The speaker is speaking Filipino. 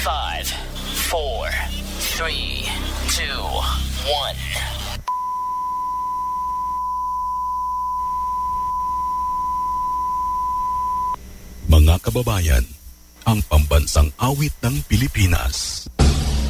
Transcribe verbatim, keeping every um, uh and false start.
Five, four, three, two, one. Mga kababayan, ang pambansang awit ng Pilipinas.